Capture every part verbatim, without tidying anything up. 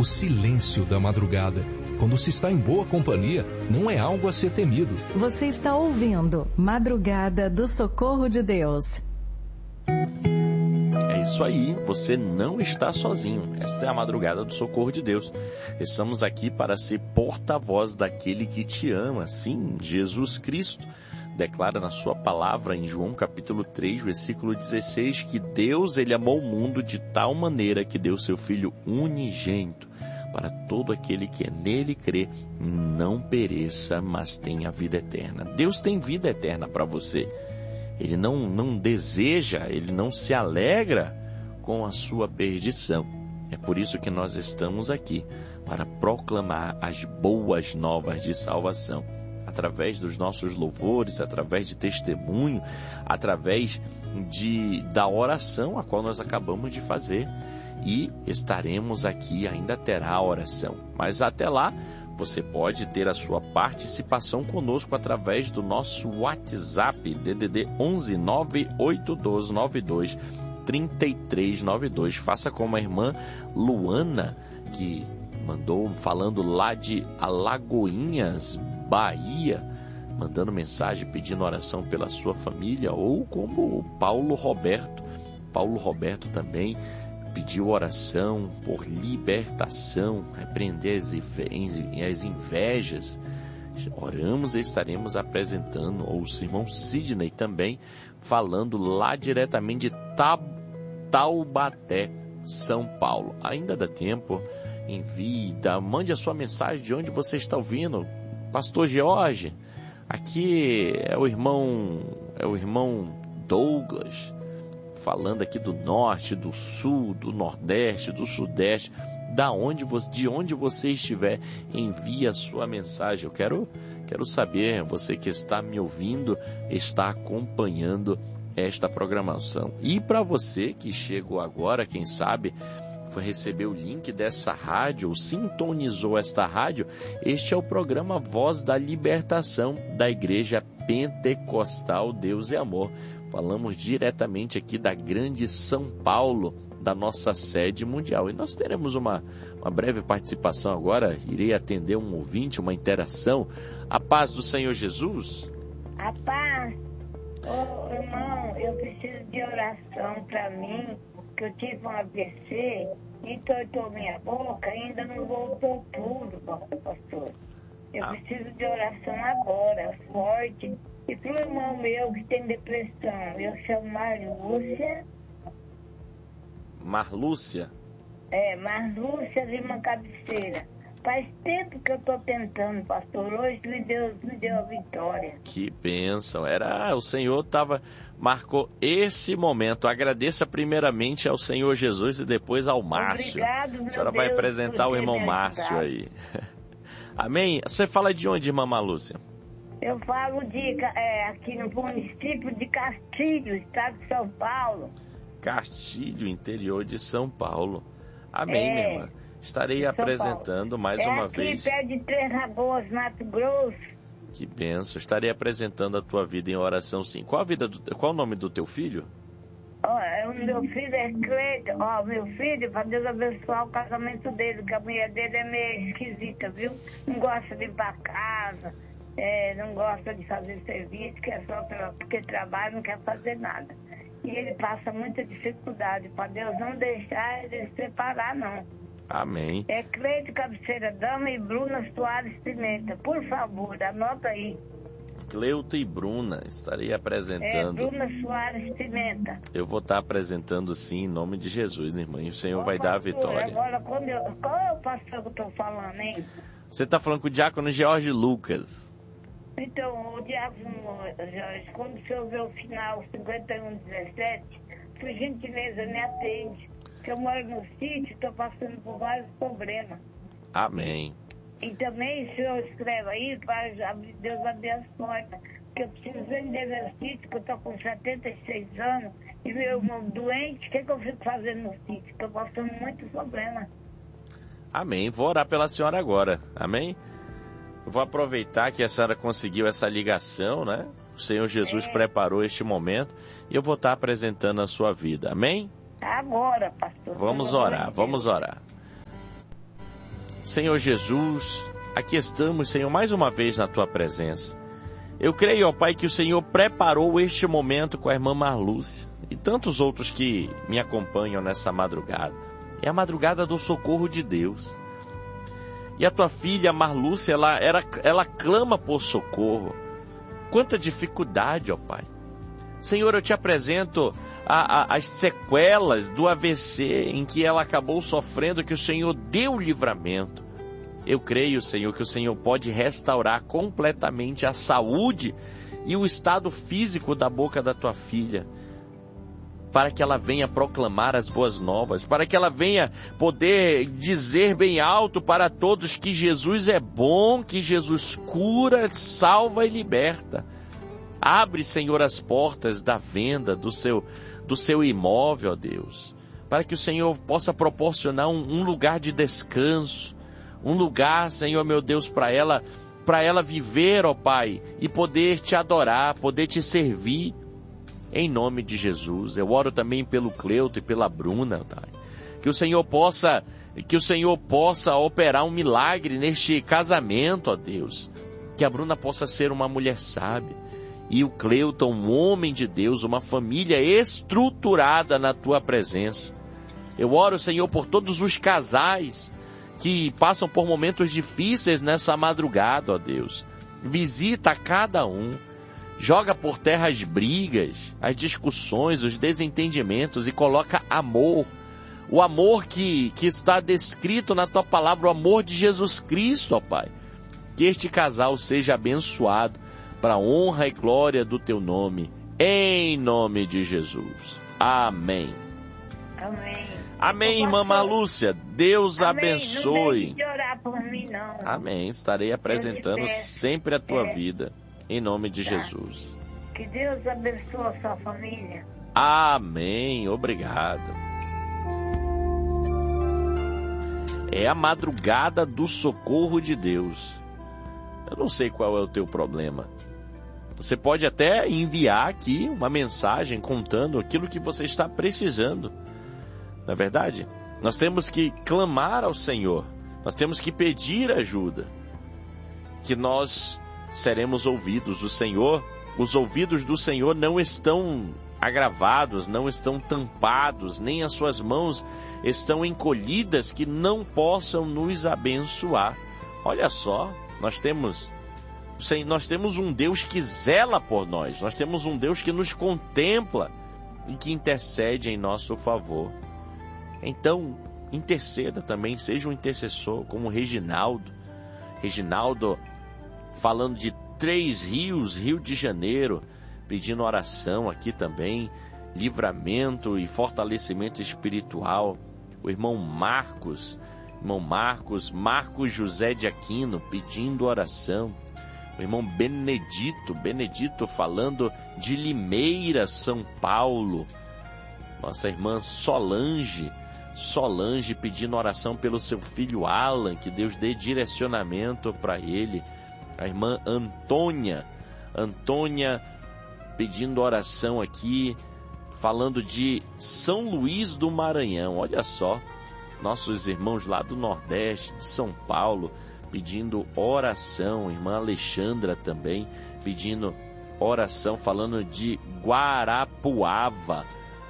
O silêncio da madrugada, quando se está em boa companhia, não é algo a ser temido. Você está ouvindo Madrugada do Socorro de Deus. É isso aí, você não está sozinho. Esta é a Madrugada do Socorro de Deus. Estamos aqui para ser porta-voz daquele que te ama, sim, Jesus Cristo. Declara na sua palavra em João capítulo três, versículo dezesseis, que Deus ele amou o mundo de tal maneira que deu seu Filho unigênito, para todo aquele que nele crê não pereça, mas tenha vida eterna. Deus tem vida eterna para você. Ele não, não deseja, ele não se alegra com a sua perdição. É por isso que nós estamos aqui, para proclamar as boas novas de salvação. Através dos nossos louvores, através de testemunho, através de, da oração, a qual nós acabamos de fazer. E estaremos aqui, ainda terá a oração. Mas até lá, você pode ter a sua participação conosco através do nosso WhatsApp, D D D onze nove oito um dois nove dois três três nove dois. Faça como a irmã Luana, que mandou falando lá de Alagoinhas, Bahia, mandando mensagem pedindo oração pela sua família, ou como o Paulo Roberto. Paulo Roberto também pediu oração por libertação, repreender as invejas. Oramos e estaremos apresentando, ou o irmão Sidney também, falando lá diretamente de Taubaté, São Paulo. Ainda dá tempo, envie, dá, mande a sua mensagem de onde você está ouvindo. Pastor George, aqui é o irmão, é o irmão Douglas, falando aqui do norte, do sul, do nordeste, do sudeste, da onde, de onde você estiver, envie a sua mensagem. Eu quero, quero saber, você que está me ouvindo, está acompanhando esta programação. E para você que chegou agora, quem sabe, foi receber o link dessa rádio, ou sintonizou esta rádio, este é o programa Voz da Libertação da Igreja Pentecostal Deus é Amor. Falamos diretamente aqui da grande São Paulo, da nossa sede mundial. E nós teremos uma, uma breve participação agora. Irei atender um ouvinte, uma interação. A paz do Senhor Jesus. A paz. Ô, irmão, eu preciso de oração para mim, que eu tive um A V C, entortou minha boca, ainda não voltou tudo, pastor. Eu ah. preciso de oração agora, forte. E para o irmão meu que tem depressão, eu chamo Marlúcia. Marlúcia? É, Marlúcia Lima Cabeceira. Faz tempo que eu estou tentando, pastor. Hoje Deus me deu a vitória. Que bênção. Era, o Senhor tava, marcou esse momento. Agradeça primeiramente ao Senhor Jesus e depois ao Márcio. Obrigado, meu A senhora Deus, vai apresentar o irmão Márcio aí. Amém? Você fala de onde, irmã Marlúcia? Eu falo de, é, aqui no município de Castilho, estado de São Paulo. Castilho, interior de São Paulo. Amém, é, minha irmã. Estarei apresentando mais é uma aqui, vez. Pé de Três Lagoas, Mato Grosso. Que benção. Estarei apresentando a tua vida em oração, sim. Qual a vida do, qual o nome do teu filho? Oh, o meu filho é Cleiton. Ó, oh, meu filho, para Deus abençoar o casamento dele, que a mulher dele é meio esquisita, viu? Não gosta de ir para casa. É, não gosta de fazer serviço, que é só pra, porque trabalha, não quer fazer nada. E ele passa muita dificuldade, para Deus não deixar ele se separar, não. Amém. É Cleide Cabeceira Dama e Bruna Soares Pimenta. Por favor, anota aí. Cleuta e Bruna, estarei apresentando. É, Bruna Soares Pimenta. Eu vou estar apresentando sim, em nome de Jesus, irmã. E o Senhor oh, vai pastor, dar a vitória. Agora, quando eu, qual é o pastor que eu estou falando, hein? Você está falando com o diácono George Lucas. Então, o diácono Jorge, quando o senhor vê o final cinquenta e um dezessete, por gentileza, me atende. Porque eu moro no sítio, estou passando por vários problemas. Amém. E também o senhor escreve aí, para Deus abrir as portas. Porque eu preciso vender meu sítio, que eu estou com setenta e seis anos, e meu irmão doente, o que, que eu fico fazendo no sítio? Estou passando muitos problemas. Amém. Vou orar pela senhora agora. Amém? Eu vou aproveitar que a senhora conseguiu essa ligação, né? O Senhor Jesus é. preparou este momento e eu vou estar apresentando a sua vida. Amém? Agora, pastor. Vamos orar, vamos orar. Senhor Jesus, aqui estamos, Senhor, mais uma vez na Tua presença. Eu creio, ó Pai, que o Senhor preparou este momento com a irmã Marlúcia e tantos outros que me acompanham nessa madrugada. É a madrugada do socorro de Deus. E a Tua filha Marlúcia, ela, ela, ela clama por socorro. Quanta dificuldade, ó Pai. Senhor, eu te apresento a, a, as sequelas do A V C em que ela acabou sofrendo, que o Senhor deu livramento. Eu creio, Senhor, que o Senhor pode restaurar completamente a saúde e o estado físico da boca da Tua filha, para que ela venha proclamar as boas novas, para que ela venha poder dizer bem alto para todos que Jesus é bom, que Jesus cura, salva e liberta. Abre, Senhor, as portas da venda do seu, do seu imóvel, ó Deus, para que o Senhor possa proporcionar um, um lugar de descanso, um lugar, Senhor, meu Deus, para ela, para ela viver, ó Pai, e poder Te adorar, poder Te servir, em nome de Jesus. Eu oro também pelo Cleuto e pela Bruna, Pai, que o Senhor possa, que o Senhor possa operar um milagre neste casamento, ó Deus, que a Bruna possa ser uma mulher sábia, e o Cleuton, um homem de Deus, uma família estruturada na Tua presença. Eu oro, Senhor, por todos os casais que passam por momentos difíceis nessa madrugada, ó Deus. Visita a cada um, joga por terra as brigas, as discussões, os desentendimentos e coloca amor. O amor que, que está descrito na Tua palavra, o amor de Jesus Cristo, ó Pai. Que este casal seja abençoado para a honra e glória do Teu nome, em nome de Jesus. Amém. Amém. Amém, irmã Marlúcia. Deus Amém. abençoe. Não deixe de orar por mim, não. Amém. Estarei apresentando sempre a Tua É. vida, em nome de Tá. Jesus. Que Deus abençoe a sua família. Amém. Obrigado. É a madrugada do socorro de Deus. Eu não sei qual é o teu problema. Você pode até enviar aqui uma mensagem contando aquilo que você está precisando. Não é verdade? Nós temos que clamar ao Senhor. Nós temos que pedir ajuda. Que nós seremos ouvidos. O Senhor, os ouvidos do Senhor não estão agravados, não estão tampados, nem as suas mãos estão encolhidas que não possam nos abençoar. Olha só, nós temos, nós temos um Deus que zela por nós, nós temos um Deus que nos contempla e que intercede em nosso favor. Então, interceda também, seja um intercessor, como Reginaldo. Reginaldo, falando de Três Rios, Rio de Janeiro, pedindo oração aqui também, livramento e fortalecimento espiritual. O irmão Marcos, irmão Marcos, Marcos José de Aquino, pedindo oração. O irmão Benedito, Benedito falando de Limeira, São Paulo. Nossa irmã Solange, Solange pedindo oração pelo seu filho Alan, que Deus dê direcionamento para ele. A irmã Antônia, Antônia pedindo oração aqui, falando de São Luís do Maranhão. Olha só, nossos irmãos lá do Nordeste, de São Paulo, pedindo oração. Irmã Alexandra também pedindo oração, falando de Guarapuava,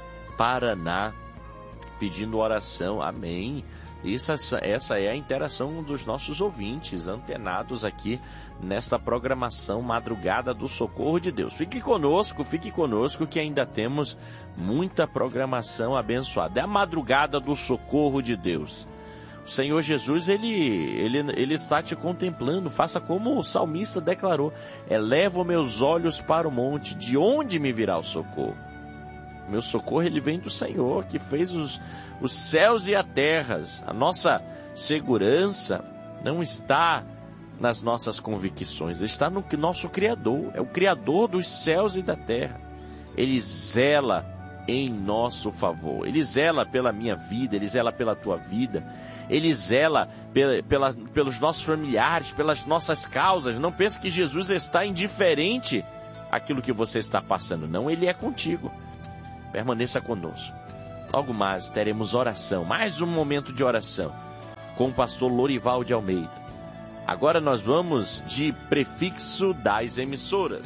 Paraná, pedindo oração. Amém. Essa, essa é a interação dos nossos ouvintes, antenados aqui nesta programação Madrugada do Socorro de Deus. Fique conosco, fique conosco que ainda temos muita programação abençoada. É a Madrugada do Socorro de Deus. O Senhor Jesus, ele, ele, ele está te contemplando. Faça como o salmista declarou: elevo meus olhos para o monte, de onde me virá o socorro? Meu socorro, ele vem do Senhor, que fez os, os céus e a terra. A nossa segurança não está nas nossas convicções, está no nosso Criador. É o Criador dos céus e da terra. Ele zela em nosso favor. Ele zela pela minha vida, Ele zela pela tua vida. Ele zela pela, pela, pelos nossos familiares, pelas nossas causas. Não pense que Jesus está indiferente àquilo que você está passando. Não, Ele é contigo. Permaneça conosco. Logo mais teremos oração, mais um momento de oração, com o pastor Lorival de Almeida. Agora nós vamos de prefixo das emissoras.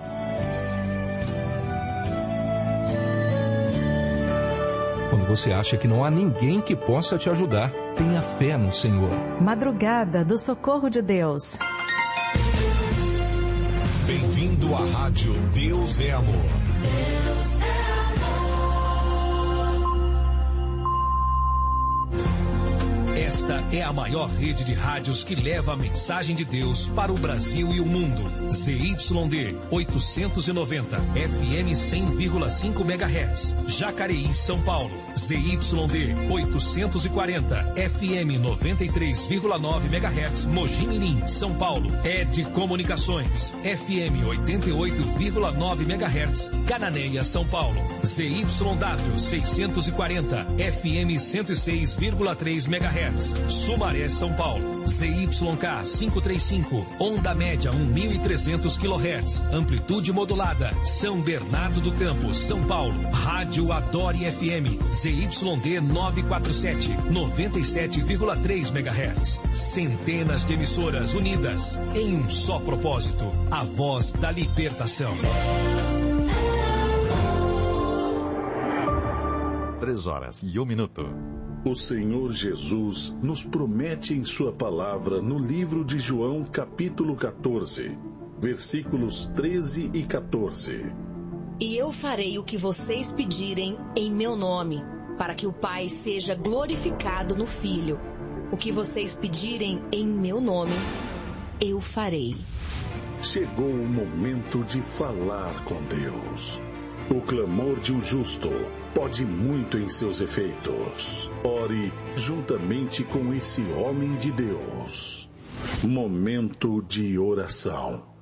Quando você acha que não há ninguém que possa te ajudar, tenha fé no Senhor. Madrugada do Socorro de Deus. Bem-vindo à Rádio Deus é Amor. Deus é Esta é a maior rede de rádios que leva a mensagem de Deus para o Brasil e o mundo. Z Y D oitocentos e noventa, F M cem vírgula cinco megahertz, Jacareí, São Paulo. Z Y D oitocentos e quarenta, F M noventa e três vírgula nove megahertz, Mogi Mirim, São Paulo. Ed Comunicações, F M oitenta e oito vírgula nove megahertz, Cananéia, São Paulo. Z Y W seiscentos e quarenta, F M cento e seis vírgula três megahertz, Sumaré, São Paulo. Z Y K quinhentos e trinta e cinco, onda média mil e trezentos quilohertz, amplitude modulada, São Bernardo do Campo, São Paulo. Rádio Adore F M, Z Y D novecentos e quarenta e sete, noventa e sete vírgula três megahertz. Centenas de emissoras unidas em um só propósito, a voz da libertação. Três horas e um minuto. O Senhor Jesus nos promete em sua palavra no livro de João, capítulo quatorze, versículos treze e quatorze. E eu farei o que vocês pedirem em meu nome, para que o Pai seja glorificado no Filho. O que vocês pedirem em meu nome, eu farei. Chegou o momento de falar com Deus. O clamor de um justo pode muito em seus efeitos. Ore juntamente com esse homem de Deus. Momento de oração.